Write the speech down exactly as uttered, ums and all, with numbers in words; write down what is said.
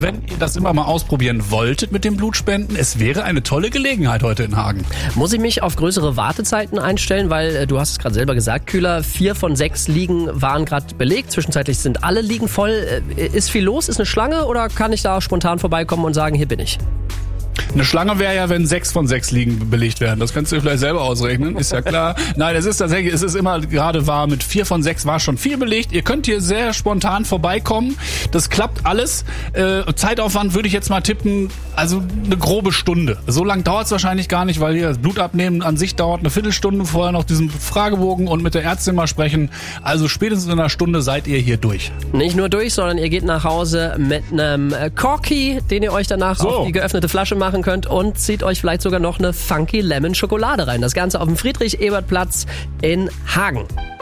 Wenn ihr das immer mal ausprobieren wolltet mit dem Blutspenden, es wäre eine tolle Gelegenheit heute in Hagen. Muss ich mich auf größere Wartezeiten einstellen? Weil äh, du hast es gerade selber gesagt, Kühler, vier von sechs Liegen waren gerade belegt. Zwischenzeitlich sind alle Liegen voll. Äh, ist viel los? Ist eine Schlange? Oder kann ich da spontan vorbeikommen und sagen, hier bin ich? Eine Schlange wäre ja, wenn sechs von sechs Liegen belegt werden. Das kannst du dir vielleicht selber ausrechnen, ist ja klar. Nein, es ist tatsächlich, es ist immer gerade wahr, mit vier von sechs war schon viel belegt. Ihr könnt hier sehr spontan vorbeikommen. Das klappt alles. Äh, Zeitaufwand würde ich jetzt mal tippen, also eine grobe Stunde. So lang dauert es wahrscheinlich gar nicht, weil hier das Blutabnehmen an sich dauert eine Viertelstunde. Vorher noch diesen Fragebogen und mit der Ärztin mal sprechen. Also spätestens in einer Stunde seid ihr hier durch. Nicht nur durch, sondern ihr geht nach Hause mit einem Corky, den ihr euch danach So. auf die geöffnete Flasche machen könnt und zieht euch vielleicht sogar noch eine Funky Lemon Schokolade rein. Das Ganze auf dem Friedrich-Ebert-Platz in Hagen.